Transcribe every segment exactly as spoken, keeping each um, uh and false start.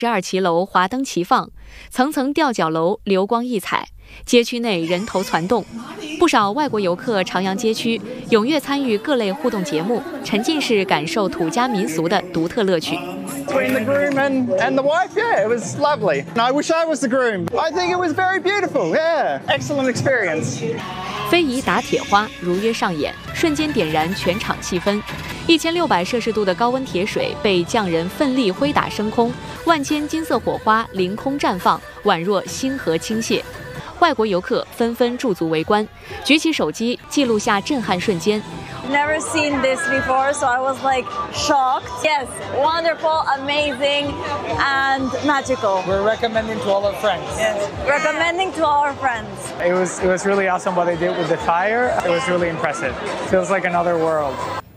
十二骑楼华灯齐放，层层吊脚楼流光溢彩，街区内人头攒动，不少外国游客徜徉街区，踊跃参与各类互动节目，沉浸式感受土家民俗的独特乐趣。 Between the groom and, and the wife, yeah, it was lovely. I wish I was the groom. I think it was very beautiful, yeah. Excellent experience. 非遗打铁花如约上演，瞬间点燃全场气氛。一千六百摄氏度的高温铁水被匠人奋力挥打升空，万千金色火花凌空绽放，宛若星河倾泻。外国游客纷纷驻足围观，举起手机记录下震撼瞬间。 Never seen this before, so I was like shocked. Yes, wonderful, amazing, and magical. We're recommending to all our friends. Yes, recommending to all our friends. It was it was really awesome what they did with the fire. It was really impressive. Feels like another world.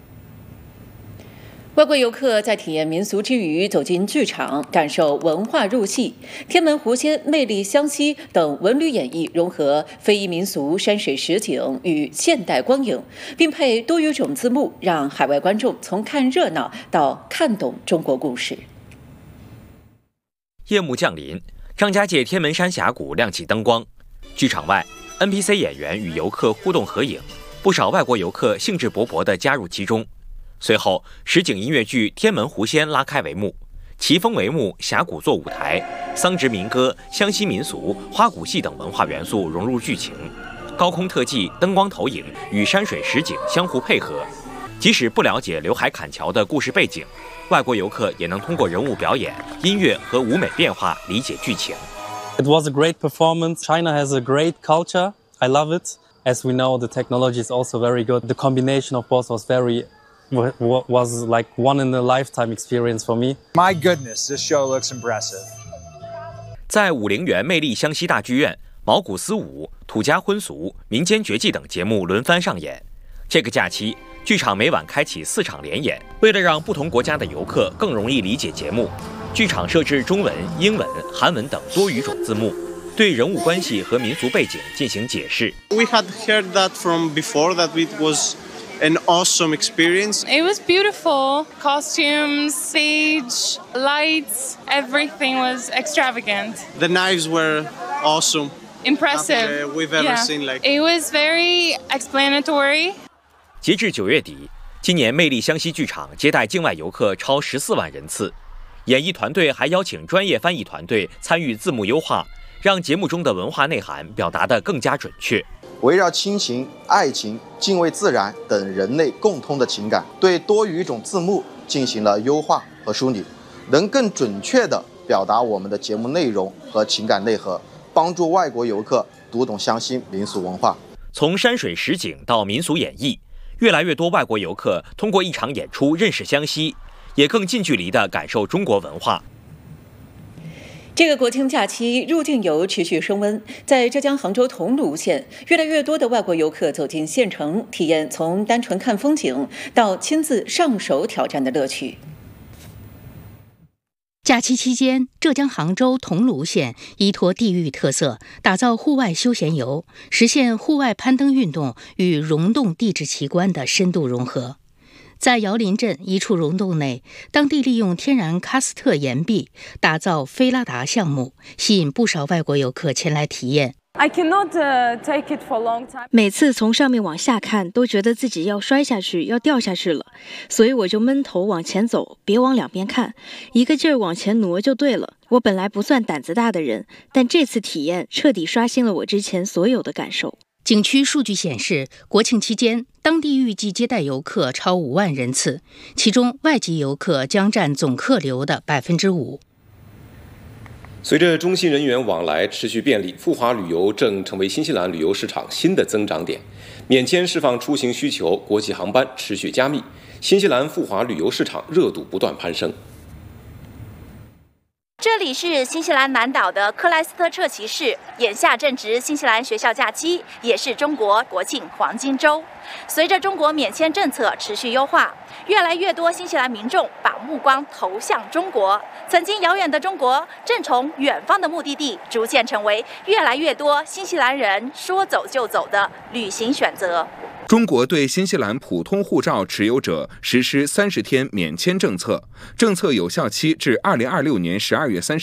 外国游客在体验民俗之余，走进剧场，感受文化入戏。天门狐仙、魅力湘西等文旅演绎融合非遗民俗、山水实景与现代光影，并配多语种字幕，让海外观众从看热闹到看懂中国故事。 夜幕降临，张家界天门山峡谷亮起灯光，剧场外 N P C 演员与游客互动合影，不少外国游客兴致勃勃地加入其中。随后，实景音乐剧《天门狐仙》拉开帷幕，奇峰帷幕、峡谷做舞台，桑植民歌、湘西民俗、花鼓戏等文化元素融入剧情，高空特技、灯光投影与山水实景相互配合。即使不了解刘海砍樵的故事背景，外国游客也能通过人物表演、音乐和舞美变化理解剧情。 It was a great performance. China has a great culture. I love it. As we know, the technology is also very good. The combination of both was very was like one in a lifetime experience for me. My goodness, this show looks impressive. 在武陵源魅力湘西大剧院，毛骨丝舞、土家婚俗、民间绝技等节目轮番上演。这个假期，剧场每晚开启四场联演。为了让不同国家的游客更容易理解节目，剧场设置中文、英文、韩文等多语种字幕，对人物关系和民俗背景进行解释。 We had heard that from before that it was an awesome experience. It was beautiful. Costumes, stage, lights, everything was extravagant. The knives were awesome. Impressive. That, uh, we've ever yeah. seen like. It was very explanatory. 截至九月底，今年魅力湘西剧场接待境外游客超十四万人次，演艺团队还邀请专业翻译团队参与字幕优化，让节目中的文化内涵表达得更加准确。 围绕亲情、爱情、敬畏自然等人类共通的情感，对多语种字幕进行了优化和梳理，能更准确地表达我们的节目内容和情感内核，帮助外国游客读懂湘西民俗文化。 从山水实景到民俗演绎，越来越多外国游客通过一场演出认识湘西，也更近距离地感受中国文化。 这个国庆假期，入境游持续升温。在浙江杭州桐庐县，越来越多的外国游客走进县城，体验从单纯看风景到亲自上手挑战的乐趣。 假期期间，浙江杭州桐庐县依托地域特色，打造户外休闲游，实现户外攀登运动与溶洞地质奇观的深度融合。在姚林镇一处溶洞内，当地利用天然喀斯特岩壁打造菲拉达项目，吸引不少外国游客前来体验。 I cannot uh, take it for a long time. 每次从上面往下看，都觉得自己要摔下去，要掉下去了，所以我就闷头往前走，别往两边看，一个劲儿往前挪就对了。我本来不算胆子大的人，但这次体验彻底刷新了我之前所有的感受。 景区数据显示，国庆期间，当地预计接待游客超五万人次，其中外籍游客将占总客流的百分之五。 随着中西人员往来持续便利，赴华旅游正成为新西兰旅游市场新的增长点。免签释放出行需求，国际航班持续加密，新西兰赴华旅游市场热度不断攀升。 这里是新西兰南岛的克莱斯特彻奇市，眼下正值新西兰学校假期，也是中国国庆黄金周。随着中国免签政策持续优化，越来越多新西兰民众把目光投向中国。曾经遥远的中国，正从远方的目的地，逐渐成为越来越多新西兰人说走就走的旅行选择。 中国对新西兰普通护照持有者实施三十天免签政策，政策有效期至二零二六年十二月三十。